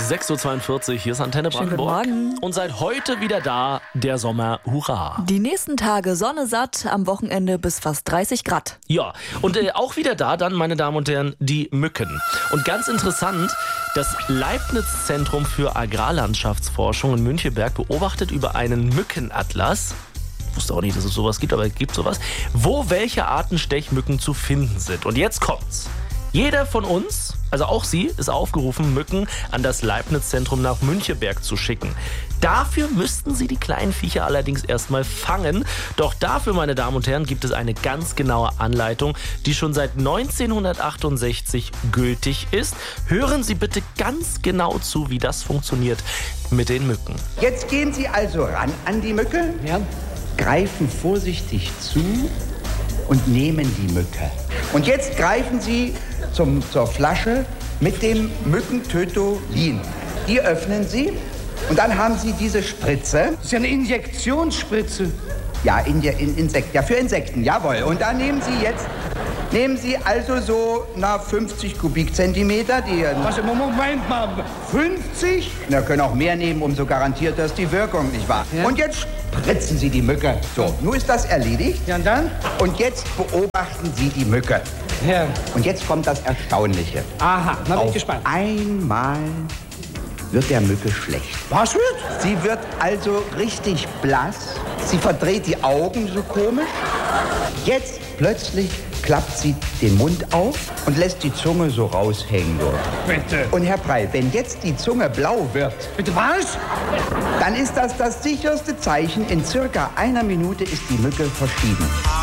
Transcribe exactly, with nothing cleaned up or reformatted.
sechs Uhr zweiundvierzig, hier ist Antenne Schönen Brandenburg. guten Morgen. Und seit heute wieder da, der Sommer, hurra. Die nächsten Tage Sonne satt, am Wochenende bis fast dreißig Grad. Ja, und äh, auch wieder da dann, meine Damen und Herren, die Mücken. Und ganz interessant, das Leibniz-Zentrum für Agrarlandschaftsforschung in Müncheberg beobachtet über einen Mückenatlas, ich wusste auch nicht, dass es sowas gibt, aber es gibt sowas, wo welche Arten Stechmücken zu finden sind. Und jetzt kommt's. Jeder von uns, also auch Sie, ist aufgerufen, Mücken an das Leibniz-Zentrum nach Müncheberg zu schicken. Dafür müssten Sie die kleinen Viecher allerdings erstmal fangen. Doch dafür, meine Damen und Herren, gibt es eine ganz genaue Anleitung, die schon seit neunzehnhundertachtundsechzig gültig ist. Hören Sie bitte ganz genau zu, wie das funktioniert mit den Mücken. Jetzt gehen Sie also ran an die Mücke, Ja. greifen vorsichtig zu und nehmen die Mücke. Und jetzt greifen Sie zum, zur Flasche mit dem Mückentötolin. Die öffnen Sie und dann haben Sie diese Spritze. Das ist ja eine Injektionsspritze. Ja, in, in Insekten. Ja, für Insekten, jawohl. Und dann nehmen Sie jetzt, nehmen Sie also so, na, fünfzig Kubikzentimeter. Die, Was, Moment mal, fünfzig? na, können auch mehr nehmen, umso garantierter ist die Wirkung, nicht wahr? Ja. Und jetzt spritzen Sie die Mücke. So, nun ist das erledigt. Ja, und dann? Und jetzt beobachten Sie die Mücke. Ja. Und jetzt kommt das Erstaunliche. Aha, na bin ich Auf gespannt. einmal wird der Mücke schlecht. Was wird? Sie wird also richtig blass. Sie verdreht die Augen so komisch. Jetzt plötzlich klappt sie den Mund auf und lässt die Zunge so raushängen. So. Bitte. Und Herr Preil, wenn jetzt die Zunge blau wird, Bitte was? dann ist das das sicherste Zeichen. In circa einer Minute ist die Mücke verschieden.